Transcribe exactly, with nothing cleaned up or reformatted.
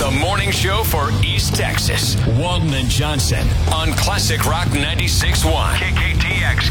The morning show for East Texas. Walton and Johnson on Classic Rock ninety-six point one. K K T X.